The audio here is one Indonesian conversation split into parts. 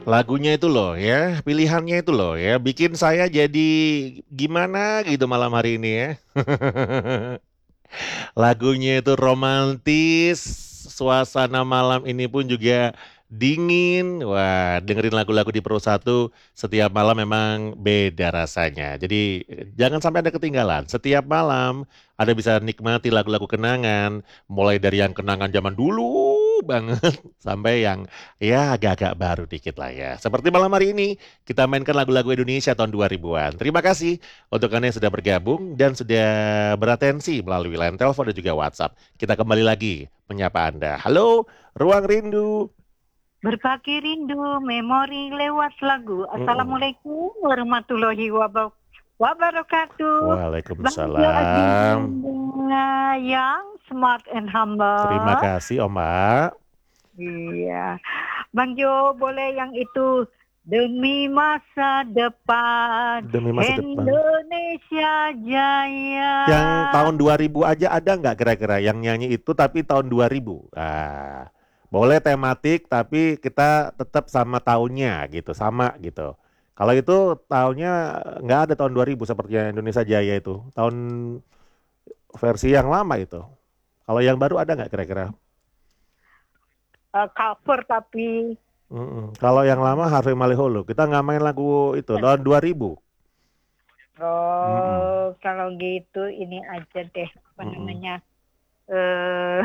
Lagunya itu loh ya, pilihannya itu loh ya, bikin saya jadi gimana gitu malam hari ini ya. Lagunya itu romantis, suasana malam ini pun juga dingin. Wah, dengerin lagu-lagu di Pro 1 setiap malam memang beda rasanya. Jadi jangan sampai Anda ketinggalan. Setiap malam Anda bisa nikmati lagu-lagu kenangan, mulai dari yang kenangan zaman dulu banget sampai yang ya agak-agak baru dikit lah ya. Seperti malam hari ini kita mainkan lagu-lagu Indonesia tahun 2000-an. Terima kasih untuk Anda yang sudah bergabung dan sudah beratensi melalui line telepon dan juga WhatsApp. Kita kembali lagi menyapa Anda. Halo, Ruang Rindu. Berbagi rindu, memori lewat lagu. Mm-mm. Assalamualaikum warahmatullahi wabarakatuh. Bang Jo Waalaikumsalam. Adinda yang smart and Terima humble. kasih, Oma. Iya. Bang Jo boleh yang itu. Demi masa depan Demi masa depan. Indonesia Jaya. Yang tahun 2000 aja ada nggak kira-kira yang nyanyi itu tapi tahun 2000? Ah, boleh tematik tapi kita tetap sama tahunnya gitu, sama gitu. Kalau itu tahunnya nggak ada tahun 2000 seperti yang Indonesia Jaya itu. Tahun versi yang lama itu. Kalau yang baru ada nggak kira-kira? Cover tapi Kalau yang lama Harvey Maliholo. Kita nggak main lagu itu tahun 2000. Mm-mm. kalau gitu ini aja deh apa Mm-mm. namanya eh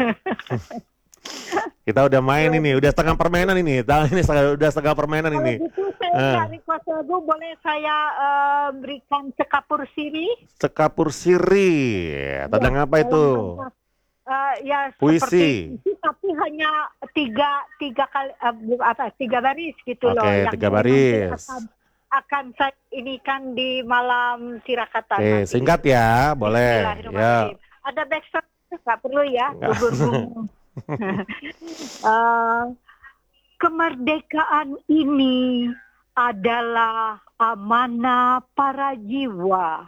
Kita udah main ini, udah setengah permainan ini. Udah setengah permainan kalau ini. gitu saya Eh, nggak request lagu boleh saya berikan sekapur siri Sekapur Siri. ya Tentang apa itu? dalam rangka ya seperti Puisi. itu tapi hanya tiga kali tiga baris gitu loh Oke, yang tiga nanti baris. akan saya ini kan di malam tirakatan Oke, nanti singkat itu. ya, boleh. Ya. Bismillahirrahmanirrahim. Ada backsound nggak perlu ya Nggak. gugur bunga. Eh, Kemerdekaan ini adalah amanah para jiwa.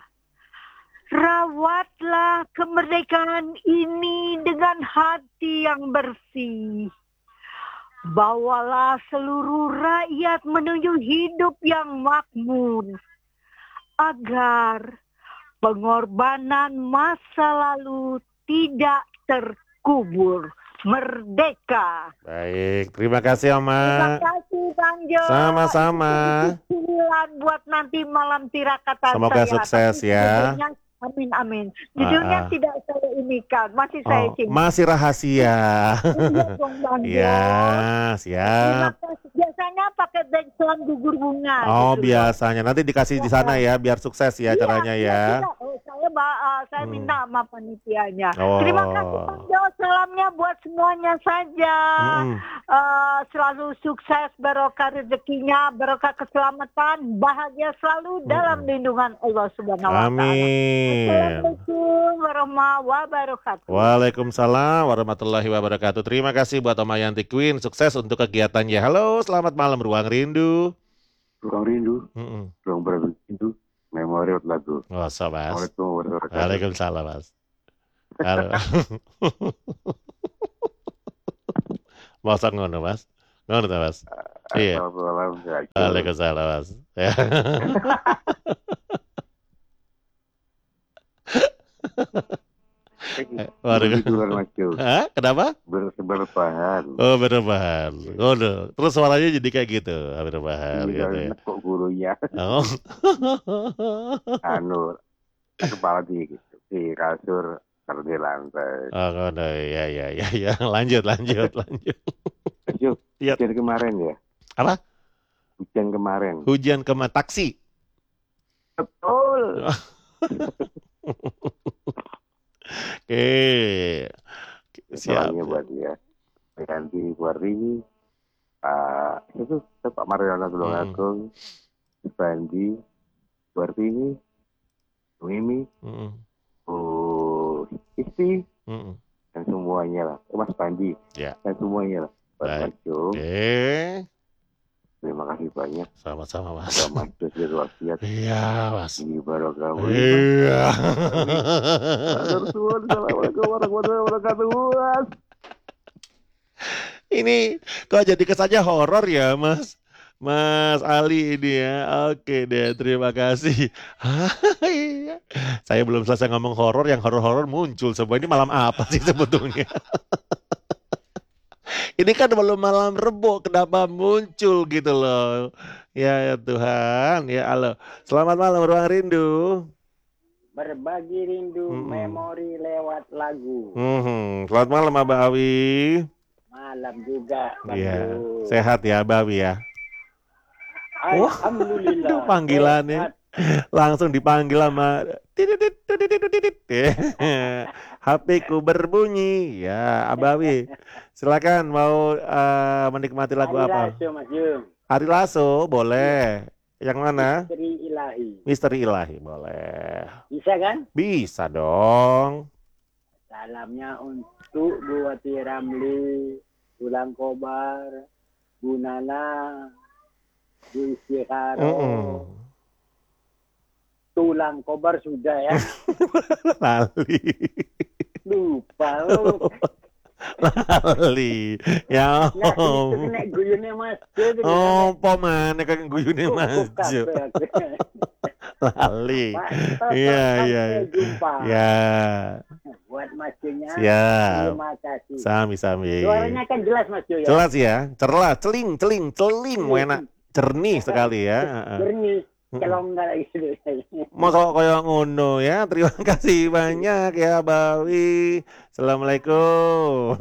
Rawatlah kemerdekaan ini dengan hati yang bersih. Bawalah seluruh rakyat menuju hidup yang makmur. Agar pengorbanan masa lalu tidak terkubur. Merdeka. Baik, terima kasih Terima Oma. kasih Bang Jo. Sama-sama. Ini cemilan buat nanti malam tirakatan Semoga saya. sukses Tapi ya. judulnya amin. Ah, Judulnya ah. tidak saya imikan. Masih saya Oh, simpan. masih rahasia. Iya dong Bang Jo. Ya, Terima siap. kasih. Biasanya pakai background gugur bunga Oh, gitu loh. biasanya nanti dikasih di sana ya, biar sukses ya Iya, caranya iya ya. tidak. Saya Hmm. minta sama panitianya. Terima kasih Bang Oh. Jo. Salamnya buat semuanya saja. Mm-mm. Selalu sukses, barokah rezekinya, barokah keselamatan, bahagia selalu dalam Mm-mm. lindungan Allah Subhanahu wa taala. Amin. Assalamualaikum warahmatullahi wabarakatuh. Waalaikumsalam warahmatullahi wabarakatuh. Terima kasih buat Om Yanti Queen. Sukses untuk kegiatannya. Halo, selamat malam Ruang Rindu. Ruang rindu, Mm-mm. ruang berrindu, memori lagu. Masa, Mas. Assalamualaikum warahmatullahi wabarakatuh. Waalaikumsalam, Mas. Halo. Masa ngono, Mas? Ngono ta, Mas? Iya. Assalamualaikum. Waalaikumsalam, Mas. Ya. Waduh. Berbiduran Mas Jo, Hah? Kenapa? berseberbahan. Oh, berbahan. Ngono. Terus suaranya jadi kayak gitu, berbahan Iya, gitu ya. enak kok gurunya. Oh. Anu, kepala di kasur, taruh di lantai. Oh, ngono. Ya. Lanjut. Mas Jo, Iya. hujan kemarin ya? Apa? Hujan kemarin. Hujan taksi. Betul. Oke. Siap. Salamnya buat dia. Ganti Warni, itu Pak Mariana Tulungagung, Bandi, Wartini, Mimi, Mm-mm. Isti, Mm-mm. dan semuanya lah. Mas Bandi, Ya. dan semuanya lah. Buat Baik. Mas Jo, Oke. terima kasih banyak. Sama-sama, Mas. Sama Mas Jo dari wasiat. Iya, Mas. Ini barokah. Iya. Assalamualaikum warahmatullahi wabarakatuh. Mas. Ini kok jadi kesannya horor ya, Mas? Mas Ali ini ya. Oke deh, terima kasih. Iya. Saya belum selesai ngomong horor, yang horor-horor muncul semua. Ini malam apa sih sebetulnya? Ini kan belum malam Rebo, kenapa muncul gitu loh. Ya, ya Tuhan, ya Allah. Selamat malam Ruang Rindu. Berbagi rindu memori lewat lagu. Selamat malam Abah Awi. Malam juga. Iya, sehat ya Abah Awi ya. Alhamdulillah. Aduh, panggilannya langsung dipanggil sama HP ku berbunyi. Ya, Abah Awi. Silakan mau menikmati lagu apa? Ari Lasso, Mas Jung. Ari Lasso, boleh. Yang mana? Misteri Ilahi. Misteri Ilahi, boleh. Bisa kan? Bisa dong. Salamnya untuk Bu Wati Ramli, Tulang Kobar, Bu Nana, Bu Istiqaro. Tulang Kobar sudah ya. Lali. Lupa lu. Lali. Ya Nggak itu kena guyunnya Mas Jo. oh, mana kan guyune Mas Jo. Lali. Iya, iya. Jumpa. Ya. Buat Mas Jo-nya. Siap. Terima kasih. Sami-sami. Suaranya kan jelas Mas Jo ya. Jelas ya. Cerlah, celing, enak. Jernih sekali ya. Jernih. Kalau enggak gitu. Masa kayak ngono ya. Terima kasih banyak ya Bawi. Assalamualaikum.